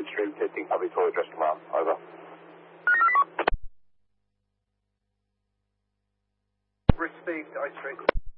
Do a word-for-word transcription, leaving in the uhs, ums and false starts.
Stream, testing public toilet address tomorrow. Over. Received, I Stream.